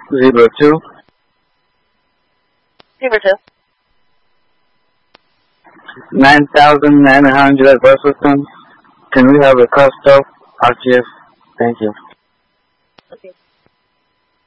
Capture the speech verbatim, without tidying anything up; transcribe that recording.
Zebra two. Zebra two. nine thousand nine hundred bus systems. Can we have a customer? R T S. Thank you. Okay.